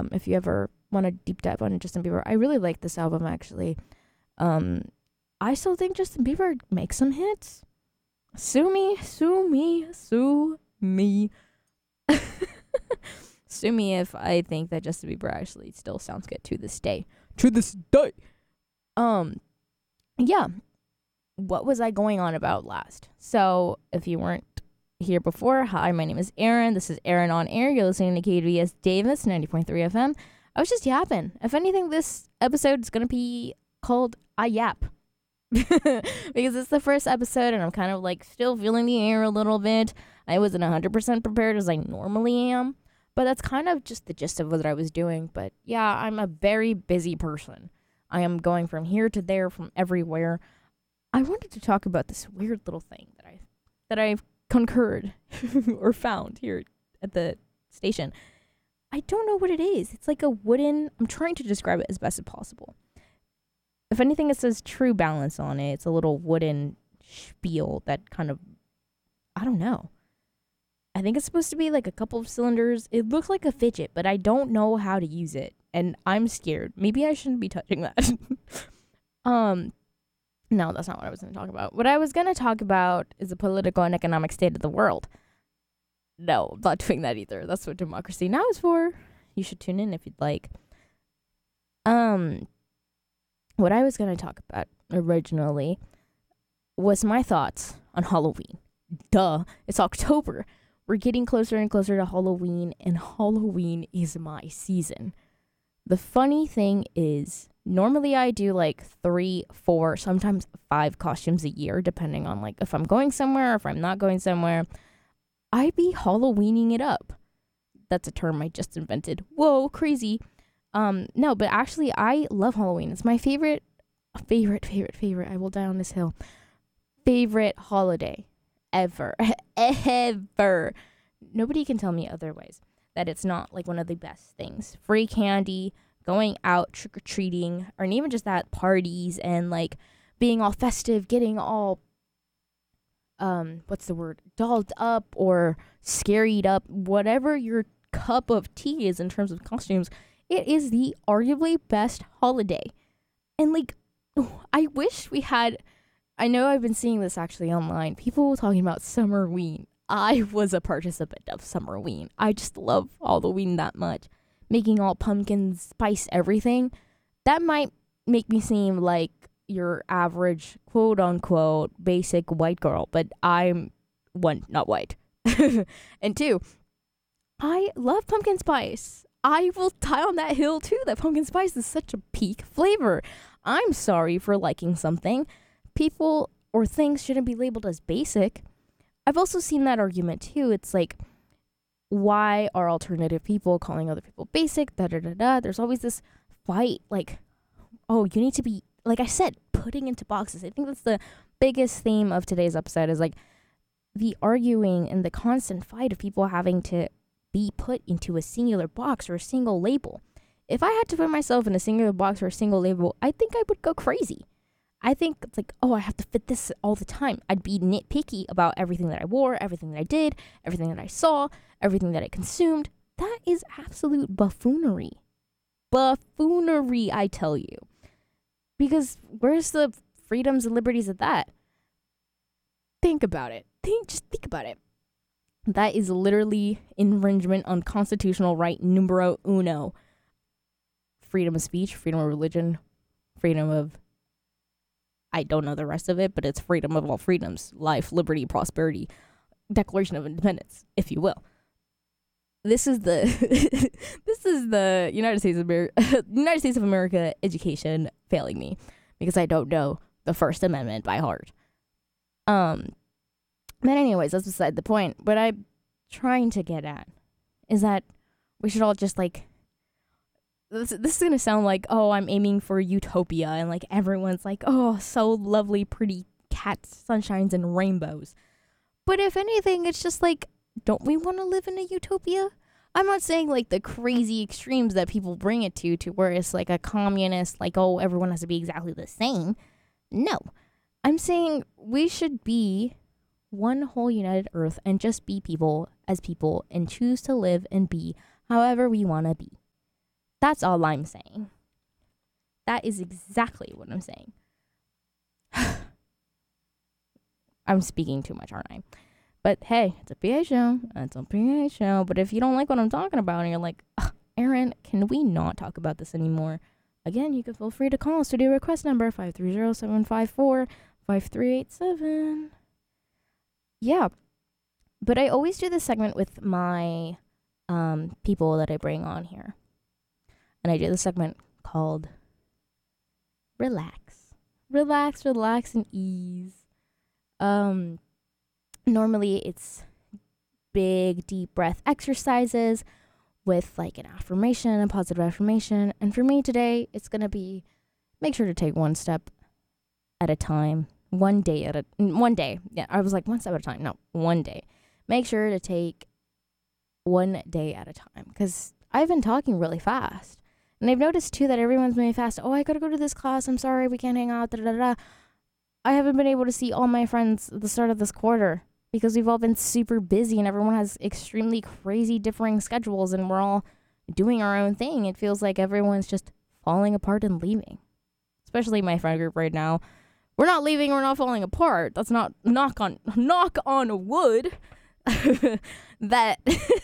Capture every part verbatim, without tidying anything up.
Um, if you ever want to deep dive on Justin Bieber, I really like this album actually. Um, I still think Justin Bieber makes some hits. Sue me, sue me, sue me. Sue me if I think that Justin Bieber actually still sounds good to this day. To this day. Um, yeah. What was I going on about last? So, if you weren't here before, hi, my name is Erin. This is Erin on Air. You're listening to K D V S Davis, ninety point three F M. I was just yapping. If anything, this episode is going to be called I Yap. Because it's the first episode and I'm kind of like still feeling the air a little bit. I wasn't one hundred percent prepared as I normally am. But that's kind of just the gist of what I was doing. But yeah, I'm a very busy person. I am going from here to there, from everywhere. I wanted to talk about this weird little thing that I that I've concurred or found here at the station. I don't know what it is. It's like a wooden, I'm trying to describe it as best as possible. If anything, it says True Balance on it. It's a little wooden spiel that kind of, I don't know. I think it's supposed to be like a couple of cylinders. It looks like a fidget, but I don't know how to use it. And I'm scared. Maybe I shouldn't be touching that. um, no, that's not what I was going to talk about. What I was going to talk about is the political and economic state of the world. No, I'm not doing that either. That's what Democracy Now! Is for. You should tune in if you'd like. Um, what I was going to talk about originally was my thoughts on Halloween. Duh, it's October. We're getting closer and closer to Halloween, and Halloween is my season. The funny thing is, normally I do like three, four, sometimes five costumes a year, depending on like if I'm going somewhere or if I'm not going somewhere. I be Halloweening it up. That's a term I just invented. Whoa, crazy. Um, no, but actually I love Halloween. It's my favorite, favorite, favorite, favorite. I will die on this hill. Favorite holiday. Ever. Ever. Nobody can tell me otherwise that it's not like one of the best things. Free candy, going out trick-or-treating, or even just that, parties and like being all festive, getting all, um, what's the word, dolled up or scaried up, whatever your cup of tea is in terms of costumes, it is the arguably best holiday. And like, I wish we had... I know I've been seeing this actually online. People talking about Summerween. I was a participant of Summerween. I just love Halloween that much. Making all pumpkin spice everything. That might make me seem like your average, quote unquote, basic white girl. But I'm, one, not white. And two, I love pumpkin spice. I will die on that hill too. That pumpkin spice is such a peak flavor. I'm sorry for liking something. People or things shouldn't be labeled as basic. I've also seen that argument too. It's like, why are alternative people calling other people basic? Da da da da. There's always this fight, like, oh, you need to be, like I said, putting into boxes. I think that's the biggest theme of today's episode is like the arguing and the constant fight of people having to be put into a singular box or a single label. If I had to put myself in a singular box or a single label, I think I would go crazy. I think it's like, oh, I have to fit this all the time. I'd be nitpicky about everything that I wore, everything that I did, everything that I saw, everything that I consumed. That is absolute buffoonery. Buffoonery, I tell you. Because where's the freedoms and liberties of that? Think about it. Think, just think about it. That is literally infringement on constitutional right numero uno. Freedom of speech, freedom of religion, freedom of... I don't know the rest of it, but it's freedom of all freedoms, life, liberty, prosperity, Declaration of Independence, if you will. This is the this is the United States of America, United States of America education failing me because I don't know the First Amendment by heart. Um, but anyways, that's beside the point. What I'm trying to get at is that we should all just like. This, this is going to sound like, oh, I'm aiming for utopia, and, like, everyone's like, oh, so lovely, pretty cats, sunshines, and rainbows. But if anything, it's just like, don't we want to live in a utopia? I'm not saying, like, the crazy extremes that people bring it to, to where it's, like, a communist, like, oh, everyone has to be exactly the same. No. I'm saying we should be one whole united earth and just be people as people and choose to live and be however we want to be. That's all I'm saying. That is exactly what I'm saying. I'm speaking too much, aren't I? But hey, it's a P A show. It's a P A show. But if you don't like what I'm talking about and you're like, Aaron, can we not talk about this anymore? Again, you can feel free to call studio request number five three zero, seven five four, five three eight seven. Yeah. But I always do this segment with my um, people that I bring on here. And I do this segment called Relax. Relax, relax, and ease. Um, normally it's big, deep breath exercises with like an affirmation, a positive affirmation. And for me today, it's going to be make sure to take one step at a time, one day at a, one day. Yeah, I was like one step at a time. No, one day. Make sure to take one day at a time because I've been talking really fast. And I've noticed too that everyone's moving fast. Oh, I got to go to this class. I'm sorry, we can't hang out. Da, da, da. I haven't been able to see all my friends at the start of this quarter because we've all been super busy and everyone has extremely crazy differing schedules and we're all doing our own thing. It feels like everyone's just falling apart and leaving, especially my friend group right now. We're not leaving. We're not falling apart. That's not knock on knock on wood. that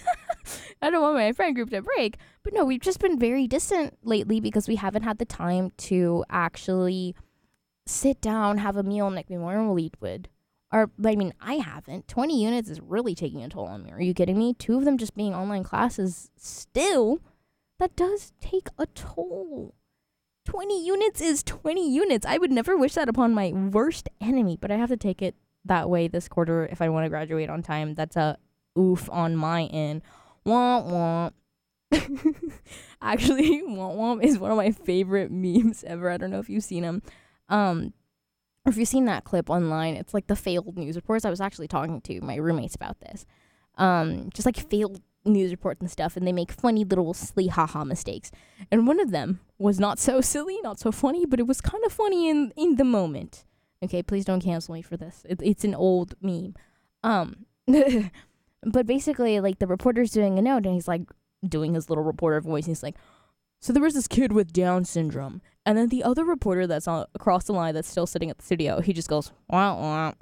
I don't want my friend group to break. But no, we've just been very distant lately because we haven't had the time to actually sit down, have a meal like we normally would. Or, I mean, I haven't. twenty units is really taking a toll on me. Are you kidding me? Two of them just being online classes still, that does take a toll. twenty units is twenty units. I would never wish that upon my worst enemy, but I have to take it that way this quarter if I want to graduate on time. That's a oof on my end. Womp womp. Actually, womp womp is one of my favorite memes ever. I don't know if you've seen them. Um, or if you've seen that clip online, it's like the failed news reports. I was actually talking to my roommates about this. Um, just like failed news reports and stuff, and they make funny little silly haha mistakes. And one of them was not so silly, not so funny, but it was kind of funny in, in the moment. Okay, please don't cancel me for this. It, it's an old meme. Um, but basically, like, the reporter's doing a note, and he's, like, doing his little reporter voice, and he's like, so there was this kid with Down syndrome, and then the other reporter that's on across the line that's still sitting at the studio, he just goes, wah, wah.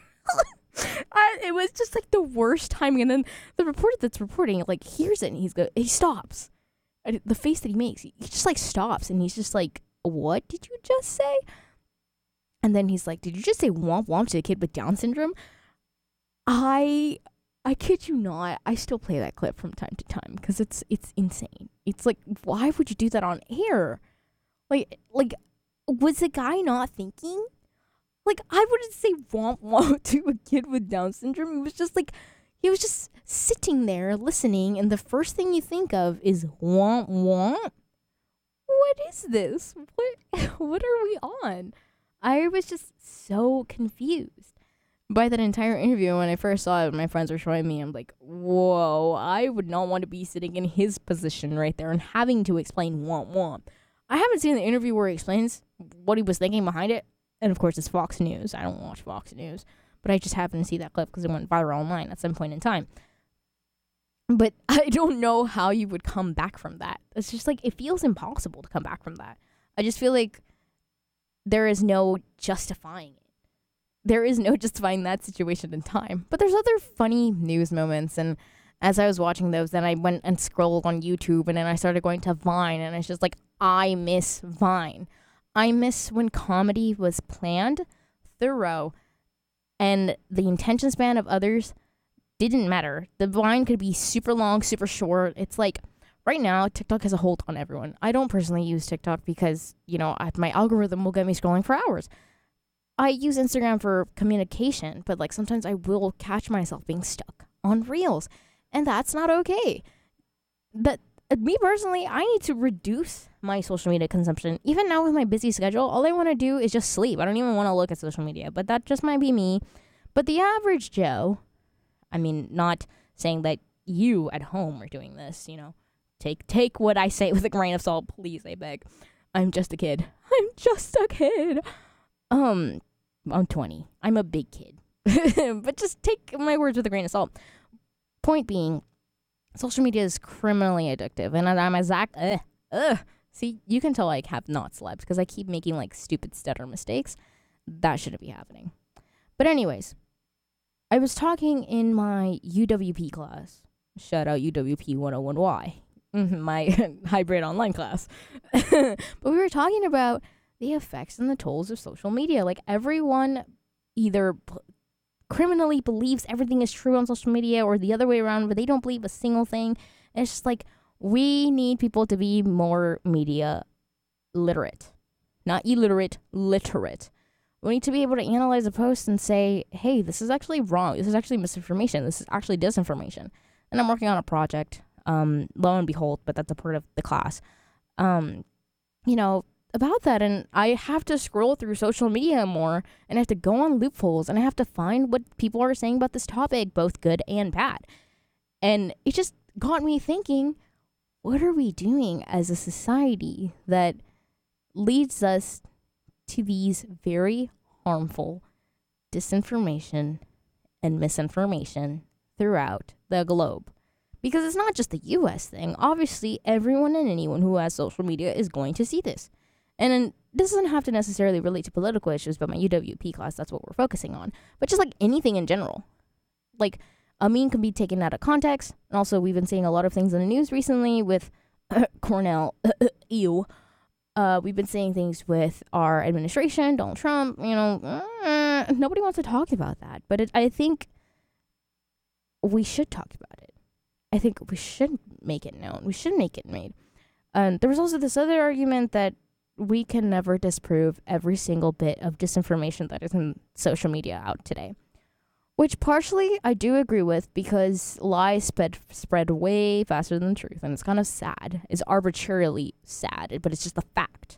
I, it was just, like, the worst timing, and then the reporter that's reporting, like, hears it, and he's go, he stops. And the face that he makes, he, he just, like, stops, and he's just like, what did you just say? And then he's like, did you just say womp womp to a kid with Down syndrome? I I kid you not. I still play that clip from time to time because it's it's insane. It's like, why would you do that on air? Like, like was the guy not thinking? Like, I wouldn't say womp womp to a kid with Down syndrome. It was just like, he was just sitting there listening, and the first thing you think of is womp womp. What is this? What what are we on? I was just so confused by that entire interview. When I first saw it, my friends were showing me, I'm like, whoa, I would not want to be sitting in his position right there and having to explain womp womp. I haven't seen the interview where he explains what he was thinking behind it. And of course, it's Fox News. I don't watch Fox News. But I just happened to see that clip because it went viral online at some point in time. But I don't know how you would come back from that. It's just like, it feels impossible to come back from that. I just feel like there is no justifying it. There is no justifying that situation in time. But there's other funny news moments. And as I was watching those, then I went and scrolled on YouTube. And then I started going to Vine. And it's just like, I miss Vine. I miss when comedy was planned, thorough, and the intention span of others didn't matter. The Vine could be super long, super short. It's like, right now, TikTok has a hold on everyone. I don't personally use TikTok because, you know, I, my algorithm will get me scrolling for hours. I use Instagram for communication, but, like, sometimes I will catch myself being stuck on Reels, and that's not okay. But uh, me personally, I need to reduce my social media consumption. Even now with my busy schedule, all I want to do is just sleep. I don't even want to look at social media, but that just might be me. But the average Joe, I mean, not saying that you at home are doing this, you know, Take take what I say with a grain of salt, please, I beg. I'm just a kid. I'm just a kid. Um, I'm twenty. I'm a big kid. But just take my words with a grain of salt. Point being, social media is criminally addictive. And I'm exact, uh, ugh. See, you can tell I have not slept because I keep making like stupid stutter mistakes. That shouldn't be happening. But anyways, I was talking in my U W P class. Shout out U W P one oh one Y, my hybrid online class. But we were talking about the effects and the tolls of social media. Like, everyone either p- criminally believes everything is true on social media or the other way around, but they don't believe a single thing. And it's just like, we need people to be more media literate. Not illiterate, literate. We need to be able to analyze a post and say, hey, this is actually wrong. This is actually misinformation. This is actually disinformation. And I'm working on a project, um, lo and behold, but that's a part of the class, um, you know, about that. And I have to scroll through social media more, and I have to go on loopholes, and I have to find what people are saying about this topic, both good and bad. And it just got me thinking, what are we doing as a society that leads us to these very harmful disinformation and misinformation throughout the globe? Because it's not just the U S thing. Obviously, everyone and anyone who has social media is going to see this. And then this doesn't have to necessarily relate to political issues, but my U W P class, that's what we're focusing on. But just like anything in general. Like, a meme can be taken out of context. And also, we've been seeing a lot of things in the news recently with uh, Cornell, ew. Uh, we've been seeing things with our administration, Donald Trump, you know, uh, nobody wants to talk about that. But it, I think we should talk about it. I think we should make it known. We should make it made. And there was also this other argument that we can never disprove every single bit of disinformation that is in social media out today. Which partially I do agree with, because lies spread, spread way faster than the truth. And it's kind of sad. It's arbitrarily sad, but it's just a fact.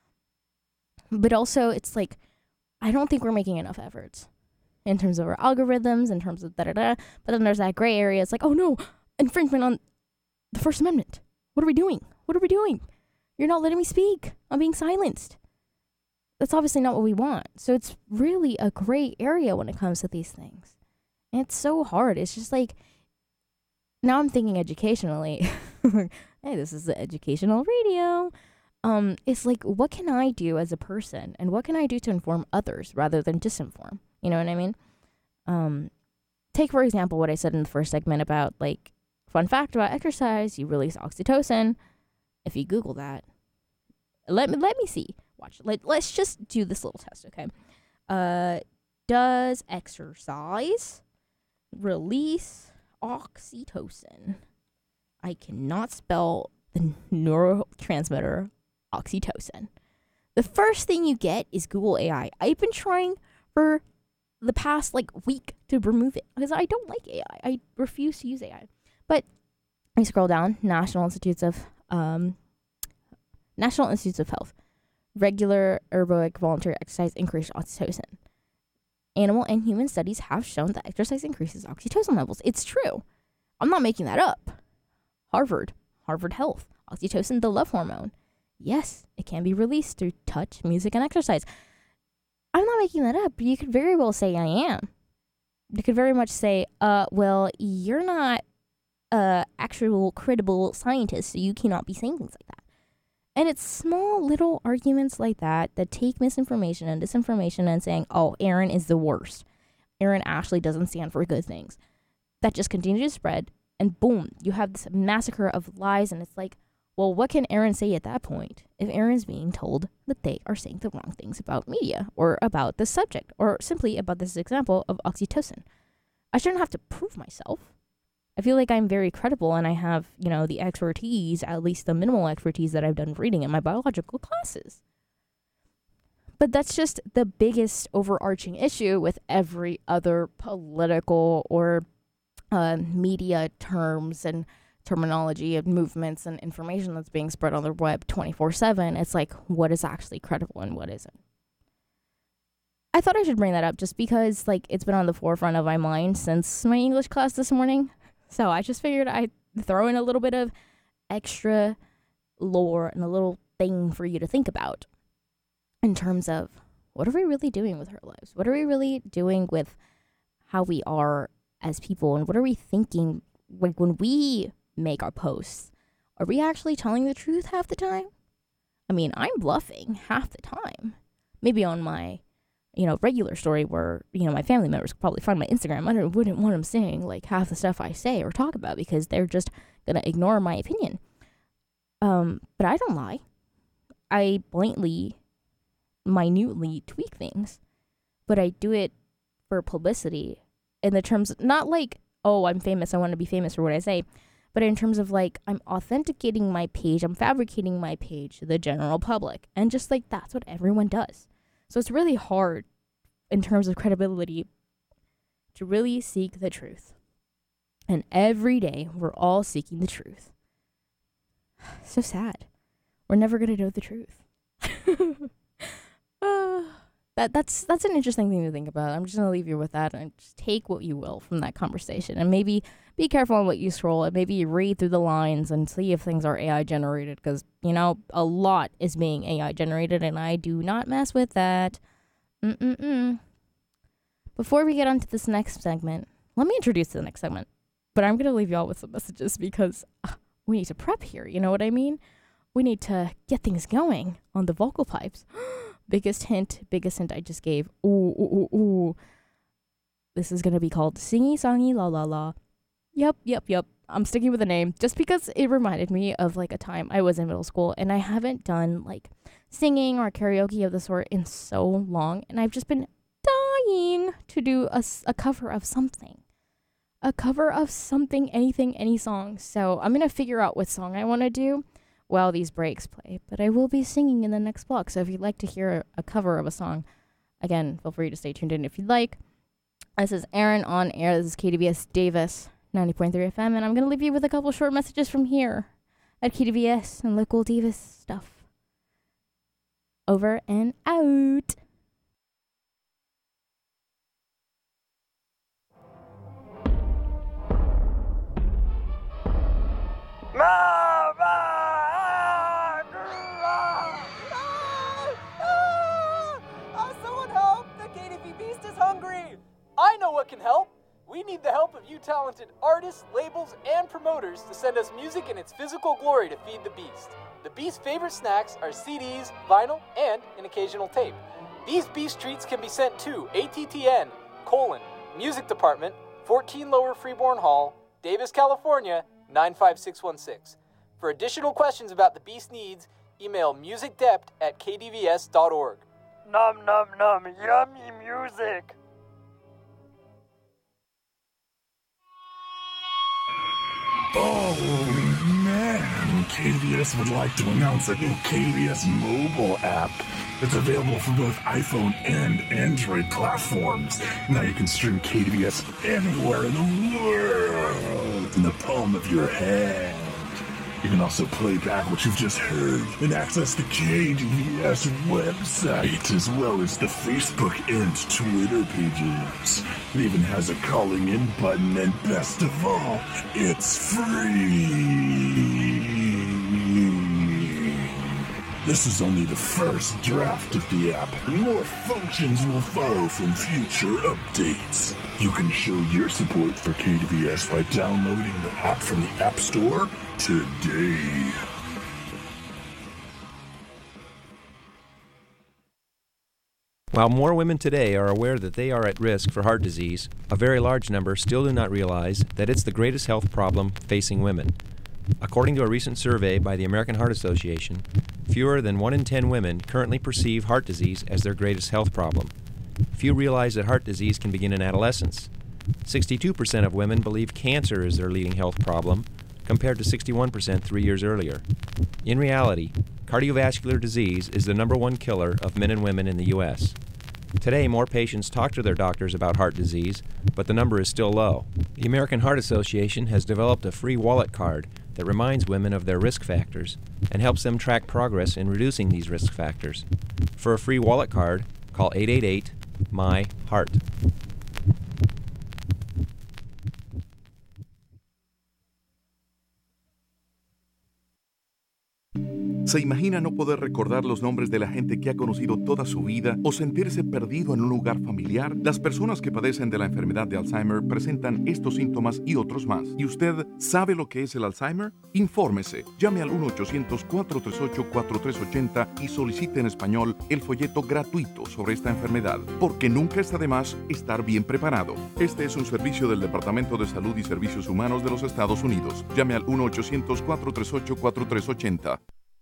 But also, it's like, I don't think we're making enough efforts in terms of our algorithms, in terms of da-da-da. But then there's that gray area. It's like, oh no, infringement on the First Amendment. What are we doing? What are we doing? You're not letting me speak. I'm being silenced. That's obviously not what we want. So it's really a gray area when it comes to these things. And it's so hard. It's just like, now I'm thinking educationally. Hey, this is the educational radio. Um, it's like, what can I do as a person? And what can I do to inform others rather than disinform? You know what I mean? Um, take, for example, what I said in the first segment about, like, fun fact about exercise, you release oxytocin. If you Google that, let me, let me see. Watch. Let, let's just do this little test, okay? Uh, does exercise release oxytocin? I cannot spell the neurotransmitter oxytocin. The first thing you get is Google A I. I've been trying for the past, like, week to remove it because I don't like A I. I refuse to use A I. But I scroll down, National Institutes of um, National Institutes of Health. Regular aerobic voluntary exercise increases oxytocin. Animal and human studies have shown that exercise increases oxytocin levels. It's true. I'm not making that up. Harvard, Harvard Health, oxytocin, the love hormone. Yes, it can be released through touch, music, and exercise. I'm not making that up. You could very well say I am. You could very much say, uh, well, you're not a actual credible scientist, so you cannot be saying things like that. And it's small little arguments like that that take misinformation and disinformation and saying, oh, Aaron is the worst. Aaron actually doesn't stand for good things. That just continue to spread, and boom, you have this massacre of lies, and it's like, well, what can Aaron say at that point if Aaron's being told that they are saying the wrong things about media or about the subject or simply about this example of oxytocin? I shouldn't have to prove myself. I feel like I'm very credible and I have, you know, the expertise, at least the minimal expertise that I've done reading in my biological classes. But that's just the biggest overarching issue with every other political or uh, media terms and terminology and movements and information that's being spread on the web twenty-four seven. It's like, what is actually credible and what isn't? I thought I should bring that up just because, like, it's been on the forefront of my mind since my English class this morning. So I just figured I'd throw in a little bit of extra lore and a little thing for you to think about in terms of what are we really doing with our lives? What are we really doing with how we are as people? And what are we thinking, like, when we make our posts? are we actually telling the truth half the time? I mean, I'm bluffing half the time. Maybe on my, you know, regular story where, you know, my family members could probably find my Instagram. I don't, wouldn't want them saying, like, half the stuff I say or talk about because they're just going to ignore my opinion. Um, but I don't lie. I blatantly, minutely tweak things. But I do it for publicity in the terms, not like, oh, I'm famous, I want to be famous for what I say, but in terms of like, I'm authenticating my page, I'm fabricating my page to the general public. And just like, that's what everyone does. So it's really hard in terms of credibility to really seek the truth. And every day, we're all seeking the truth. So sad. We're never going to know the truth. uh, that that's that's an interesting thing to think about. I'm just going to leave you with that and just take what you will from that conversation. And maybe be careful on what you scroll and maybe read through the lines and see if things are A I generated. Because, you know, a lot is being A I generated and I do not mess with that. Mm-mm-mm. Before we get on to this next segment, let me introduce the next segment. But I'm going to leave y'all with some messages because uh, we need to prep here. You know what I mean? We need to get things going on the vocal pipes. Biggest hint, biggest hint I just gave. Ooh, ooh, ooh, ooh. This is going to be called Singy Songy La La La. Yep, yep, yep. I'm sticking with the name just because it reminded me of like a time I was in middle school and I haven't done like singing or karaoke of the sort in so long. And I've just been dying to do a, a cover of something. A cover of something, anything, any song. So I'm going to figure out what song I want to do while these breaks play. But I will be singing in the next block. So if you'd like to hear a, a cover of a song, again, feel free to stay tuned in if you'd like. This is Aaron on air. This is K D V S Davis, ninety point three F M. And I'm going to leave you with a couple short messages from here at K D V S and local Davis stuff. Over and out. Mom! Ah! Ah! Ah! Ah! Ah! Someone help! The K D V Beast is hungry! I know what can help! We need the help of you talented artists, labels, and promoters to send us music in its physical glory to feed the Beast. The Beast's favorite snacks are C Ds, vinyl, and an occasional tape. These Beast treats can be sent to A T T N, colon, Music Department, fourteen Lower Freeborn Hall, Davis, California, nine five six one six. For additional questions about the Beast needs, email musicdept at k d v s dot org. Nom nom nom, yummy music! Oh man, K D V S would like to announce a new K D V S mobile app. It's available for both iPhone and Android platforms. Now you can stream K D V S anywhere in the world in the palm of your hand. You can also play back what you've just heard and access the K D V S website as well as the Facebook and Twitter pages. It even has a calling in button and best of all, it's free. This is only the first draft of the app. More functions will follow from future updates. You can show your support for K D V S by downloading the app from the App Store today. While more women today are aware that they are at risk for heart disease, a very large number still do not realize that it's the greatest health problem facing women. According to a recent survey by the American Heart Association, fewer than one in ten women currently perceive heart disease as their greatest health problem. Few realize that heart disease can begin in adolescence. sixty-two percent of women believe cancer is their leading health problem, compared to sixty-one percent three years earlier. In reality, cardiovascular disease is the number one killer of men and women in the U S. Today, more patients talk to their doctors about heart disease, but the number is still low. The American Heart Association has developed a free wallet card that reminds women of their risk factors and helps them track progress in reducing these risk factors. For a free wallet card, call eight eight eight, M Y, HEART. Thank you. ¿Se imagina no poder recordar los nombres de la gente que ha conocido toda su vida o sentirse perdido en un lugar familiar? Las personas que padecen de la enfermedad de Alzheimer presentan estos síntomas y otros más. ¿Y usted sabe lo que es el Alzheimer? Infórmese. Llame al uno ochocientos, cuatro tres ocho, cuatro tres ocho cero y solicite en español el folleto gratuito sobre esta enfermedad, porque nunca está de más estar bien preparado. Este es un servicio del Departamento de Salud y Servicios Humanos de los Estados Unidos. Llame al uno ochocientos, cuatro tres ocho, cuatro tres ocho cero.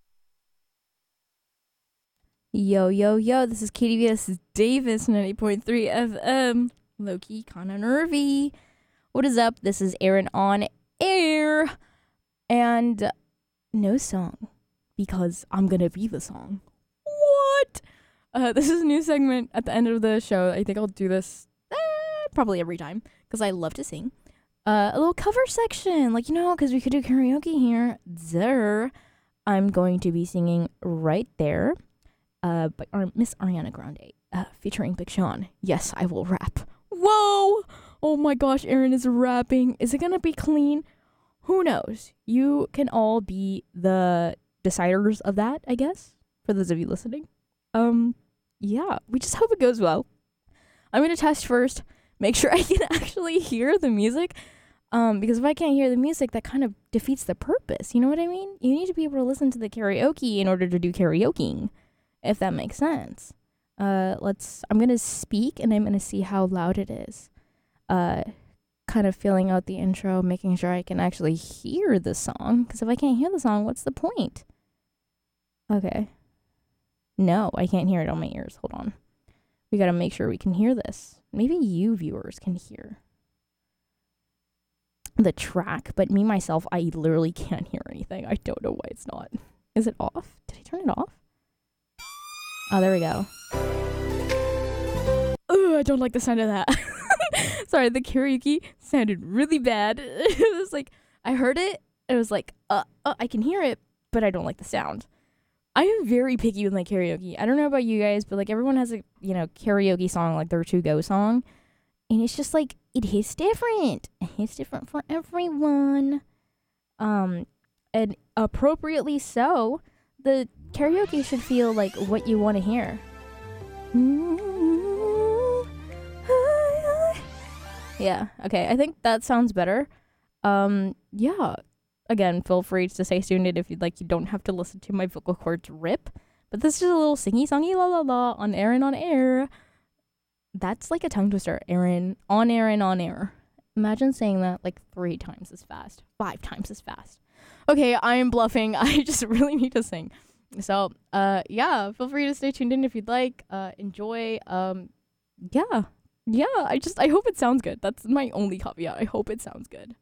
Yo, yo, yo, this is K D V S Davis, ninety point three F M. Low-key, kinda nervy. What is up? This is Aaron on air. And no song, because I'm gonna be the song. What? Uh, this is a new segment at the end of the show. I think I'll do this eh, probably every time, because I love to sing. Uh, a little cover section, like, you know, because we could do karaoke here. There. I'm going to be singing right there. Uh, by Ar- Miss Ariana Grande, uh, featuring Big Sean. Yes, I will rap. Whoa! Oh my gosh, Aaron is rapping. Is it gonna be clean? Who knows? You can all be the deciders of that, I guess, for those of you listening. Um, yeah, we just hope it goes well. I'm gonna test first, make sure I can actually hear the music. Um, because if I can't hear the music, that kind of defeats the purpose. You know what I mean? You need to be able to listen to the karaoke in order to do karaokeing. If that makes sense. Uh, let's, I'm going to speak and I'm going to see how loud it is. Uh, kind of filling out the intro, making sure I can actually hear the song. Because if I can't hear the song, what's the point? Okay. No, I can't hear it on my ears. Hold on. We got to make sure we can hear this. Maybe you viewers can hear the track, but me, myself, I literally can't hear anything. I don't know why it's not. Is it off? Did I turn it off? Oh, there we go. Oh, I don't like the sound of that. Sorry, the karaoke sounded really bad. It was like, I heard it, and it was like, uh, uh, I can hear it, but I don't like the sound. I am very picky with my karaoke. I don't know about you guys, but like everyone has a, you know, karaoke song, like their to-go song. And it's just like, it hits different. It hits different for everyone. Um, and appropriately so. The karaoke should feel like what you want to hear. Yeah, okay, I think that sounds better. Um, yeah, again, feel free to stay tuned in if you'd like. You don't have to listen to my vocal cords rip. But this is a little singy-songy la-la-la on Aaron on air. That's like a tongue twister. Aaron, on air and on air. Imagine saying that like three times as fast. Five times as fast. Okay, I'm bluffing. I just really need to sing. So, uh, yeah, feel free to stay tuned in if you'd like. Uh, enjoy. Um, yeah. Yeah, I just, I hope it sounds good. That's my only caveat. I hope it sounds good.